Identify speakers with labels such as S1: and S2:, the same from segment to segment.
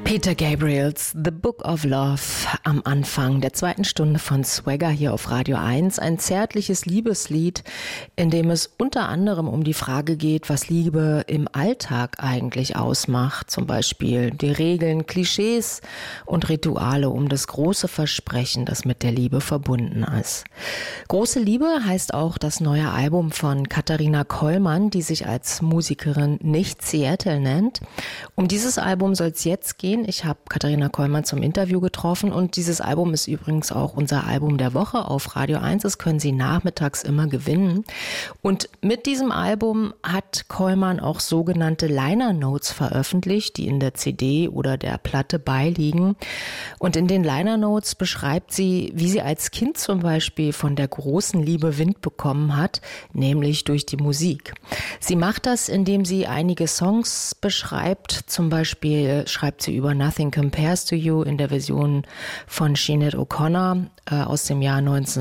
S1: Peter Gabriels The Book of Love am Anfang der zweiten Stunde von Swagger hier auf Radio 1. Ein zärtliches Liebeslied, in dem es unter anderem um die Frage geht, was Liebe im Alltag eigentlich ausmacht. Zum Beispiel die Regeln, Klischees und Rituale um das große Versprechen, das mit der Liebe verbunden ist. Große Liebe heißt auch das neue Album von Katharina Kollmann, die sich als Musikerin nicht Seattle nennt. Um dieses Album soll es jetzt gehen. Ich habe Katharina Kollmann zum Interview getroffen und dieses Album ist übrigens auch unser Album der Woche auf Radio 1. Das können Sie nachmittags immer gewinnen. Und mit diesem Album hat Kollmann auch sogenannte Liner Notes veröffentlicht, die in der CD oder der Platte beiliegen. Und in den Liner Notes beschreibt sie, wie sie als Kind zum Beispiel von der großen Liebe Wind bekommen hat, nämlich durch die Musik. Sie macht das, indem sie einige Songs beschreibt. Zum Beispiel schreibt sie über Nothing Compares to You in der Version von Sinead O'Connor aus dem Jahr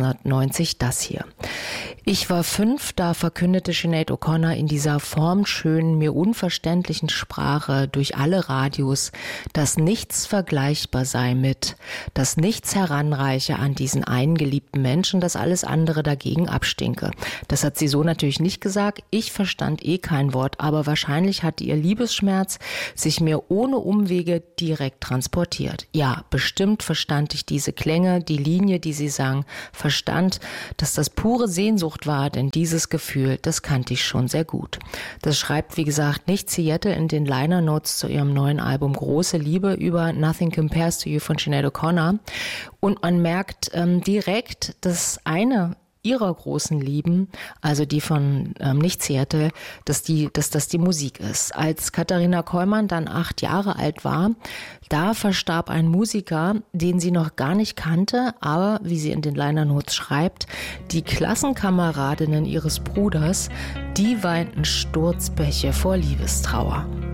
S1: 1990 das hier. Ich war 5, da verkündete Sinead O'Connor in dieser formschönen, mir unverständlichen Sprache durch alle Radios, dass nichts vergleichbar sei mit, dass nichts heranreiche an diesen einen geliebten Menschen, dass alles andere dagegen abstinke. Das hat sie so natürlich nicht gesagt. Ich verstand kein Wort, aber wahrscheinlich hat ihr Liebesschmerz sich mir ohne Umwege direkt transportiert. Ja, bestimmt verstand ich diese Klänge, die Linie, die sie sang, verstand, dass das pure Sehnsucht war, denn dieses Gefühl, das kannte ich schon sehr gut. Das schreibt, wie gesagt, nicht Seattle in den Liner Notes zu ihrem neuen Album Große Liebe über Nothing Compares to You von Sinead O'Connor. Und man merkt direkt, dass eine ihrer großen Lieben, also die von nicht Seattle, dass das die Musik ist. Als Katharina Kollmann dann 8 Jahre alt war, da verstarb ein Musiker, den sie noch gar nicht kannte, aber, wie sie in den Liner Notes schreibt, die Klassenkameradinnen ihres Bruders, die weinten Sturzbäche vor Liebestrauer.